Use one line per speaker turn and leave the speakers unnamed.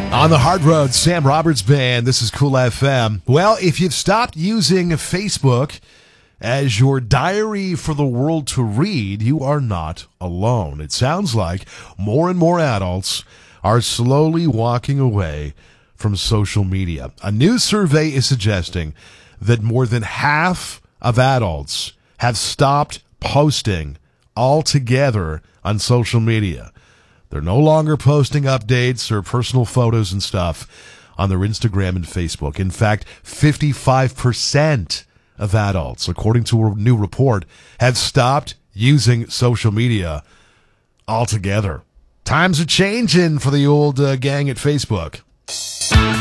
On the Hard Road, Sam Roberts Band. This is Cool FM. Well, if you've stopped using Facebook as your diary for the world to read, you are not alone. It sounds like more and more adults are slowly walking away from social media. A new survey is suggesting that more than half of adults have stopped posting altogether on social media. They're no longer posting updates or personal photos and stuff on their Instagram and Facebook. In fact, 55% of adults, according to a new report, have stopped using social media altogether. Times are changing for the old gang at Facebook.